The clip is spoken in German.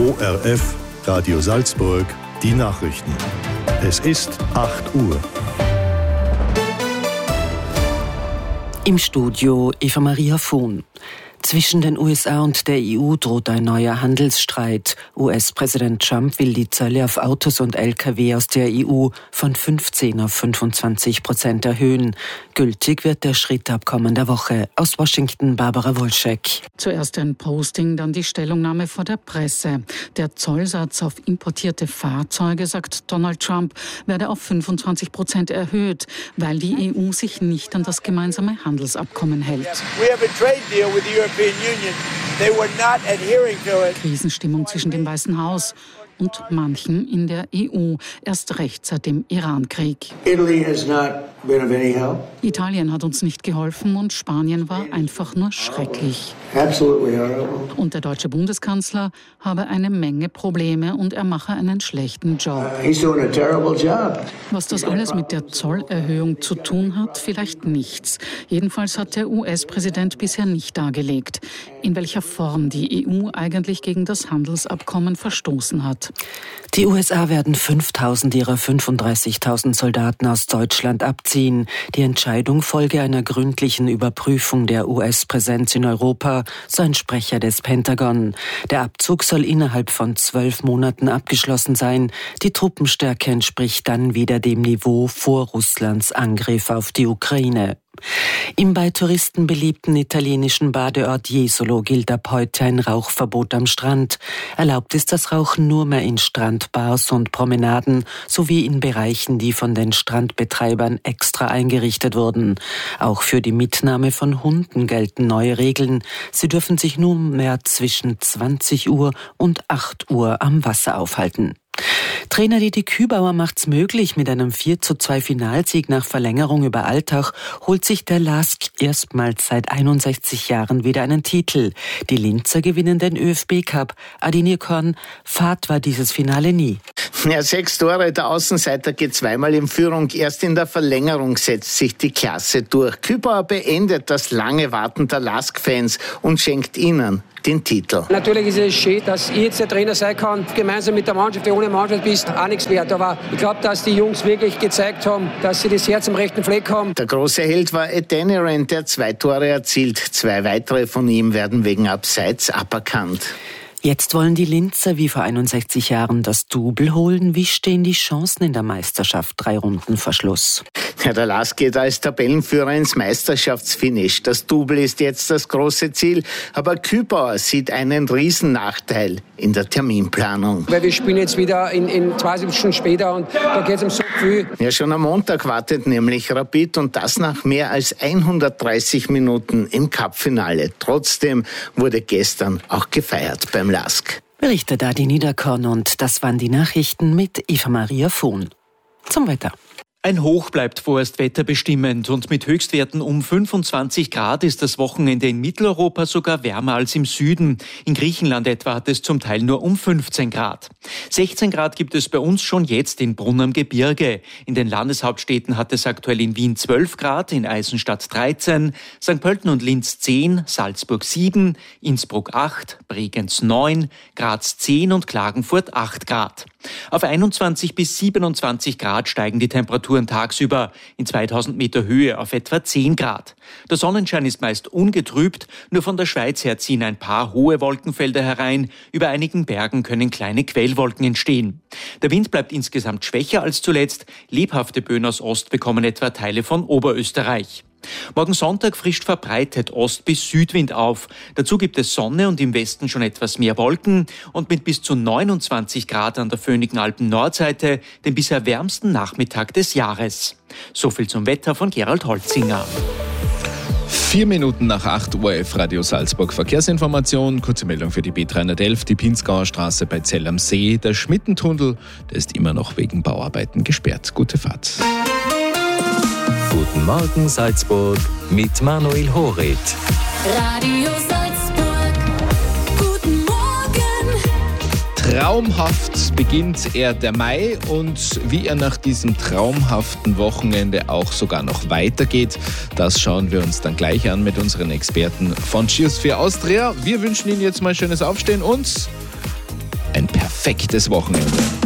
ORF Radio Salzburg, die Nachrichten. Es ist 8 Uhr. Im Studio Eva-Maria Vohn. Zwischen den USA und der EU droht ein neuer Handelsstreit. US-Präsident Trump will die Zölle auf Autos und Lkw aus der EU von 15 auf 25% erhöhen. Gültig wird der Schritt ab kommender Woche. Aus Washington Barbara Wolschek. Zuerst ein Posting, dann die Stellungnahme vor der Presse. Der Zollsatz auf importierte Fahrzeuge, sagt Donald Trump, werde auf 25% erhöht, weil die EU sich nicht an das gemeinsame Handelsabkommen hält. Krisenstimmung zwischen dem Weißen Haus und manchen in der EU, erst recht seit dem Irankrieg. Italien hat uns nicht geholfen und Spanien war einfach nur schrecklich. Und der deutsche Bundeskanzler habe eine Menge Probleme und er mache einen schlechten Job. Was das alles mit der Zollerhöhung zu tun hat, vielleicht nichts. Jedenfalls hat der US-Präsident bisher nicht dargelegt, in welcher Form die EU eigentlich gegen das Handelsabkommen verstoßen hat. Die USA werden 5.000 ihrer 35.000 Soldaten aus Deutschland abziehen. Die Entscheidung folge einer gründlichen Überprüfung der US-Präsenz in Europa, so ein Sprecher des Pentagon. Der Abzug soll innerhalb von 12 Monaten abgeschlossen sein. Die Truppenstärke entspricht dann wieder dem Niveau vor Russlands Angriff auf die Ukraine. Im bei Touristen beliebten italienischen Badeort Jesolo gilt ab heute ein Rauchverbot am Strand. Erlaubt ist das Rauchen nur mehr in Strandbars und Promenaden sowie in Bereichen, die von den Strandbetreibern extra eingerichtet wurden. Auch für die Mitnahme von Hunden gelten neue Regeln. Sie dürfen sich nur mehr zwischen 20 Uhr und 8 Uhr am Wasser aufhalten. Trainer Didi Kübauer macht's möglich. Mit einem 4:2 Finalsieg nach Verlängerung über Altach holt sich der LASK erstmals seit 61 Jahren wieder einen Titel. Die Linzer gewinnen den ÖFB-Cup. Adinir Korn, Fahrt war dieses Finale nie. Ja, 6 Tore, der Außenseiter geht zweimal in Führung. Erst in der Verlängerung setzt sich die Klasse durch. Kübauer beendet das lange Warten der LASK-Fans und schenkt ihnen den Titel. Natürlich ist es schön, dass ich jetzt der Trainer sein kann, gemeinsam mit der Mannschaft. Ohne Mannschaft bist auch nichts wert. Aber ich glaube, dass die Jungs wirklich gezeigt haben, dass sie das Herz am rechten Fleck haben. Der große Held war Adeniran, der 2 Tore erzielt. 2 weitere von ihm werden wegen Abseits aberkannt. Jetzt wollen die Linzer wie vor 61 Jahren das Double holen. Wie stehen die Chancen in der Meisterschaft 3 Runden vor Schluss? Ja, der LASK geht als Tabellenführer ins Meisterschaftsfinish. Das Double ist jetzt das große Ziel. Aber Kübauer sieht einen Riesennachteil in der Terminplanung. Weil wir spielen jetzt wieder in 20 Stunden später und da geht es um so viel. Ja, schon am Montag wartet nämlich Rapid und das nach mehr als 130 Minuten im Cup-Finale. Trotzdem wurde gestern auch gefeiert beim LASK. Berichtet Adi Niederkorn und das waren die Nachrichten mit Eva-Maria Vohn. Zum Wetter. Ein Hoch bleibt vorerst wetterbestimmend und mit Höchstwerten um 25 Grad ist das Wochenende in Mitteleuropa sogar wärmer als im Süden. In Griechenland etwa hat es zum Teil nur um 15 Grad. 16 Grad gibt es bei uns schon jetzt in Brunn am Gebirge. In den Landeshauptstädten hat es aktuell in Wien 12 Grad, in Eisenstadt 13, St. Pölten und Linz 10, Salzburg 7, Innsbruck 8, Bregenz 9, Graz 10 und Klagenfurt 8 Grad. Auf 21 bis 27 Grad steigen die Temperaturen tagsüber, in 2000 Meter Höhe auf etwa 10 Grad. Der Sonnenschein ist meist ungetrübt, nur von der Schweiz her ziehen ein paar hohe Wolkenfelder herein. Über einigen Bergen können kleine Quellwolken entstehen. Der Wind bleibt insgesamt schwächer als zuletzt. Lebhafte Böen aus Ost bekommen etwa Teile von Oberösterreich. Morgen Sonntag frischt verbreitet Ost- bis Südwind auf. Dazu gibt es Sonne und im Westen schon etwas mehr Wolken und mit bis zu 29 Grad an der Föhnigen Alpen-Nordseite den bisher wärmsten Nachmittag des Jahres. So viel zum Wetter von Gerald Holzinger. 4 Minuten nach 8 Uhr Radio Salzburg Verkehrsinformation. Kurze Meldung für die B311, die Pinzgauer Straße bei Zell am See. Der Schmittentunnel, der ist immer noch wegen Bauarbeiten gesperrt. Gute Fahrt. Guten Morgen Salzburg mit Manuel Horit. Radio Salzburg, guten Morgen. Traumhaft beginnt er der Mai und wie er nach diesem traumhaften Wochenende auch sogar noch weitergeht, das schauen wir uns dann gleich an mit unseren Experten von Cheers 4 Austria. Wir wünschen Ihnen jetzt mal schönes Aufstehen und ein perfektes Wochenende.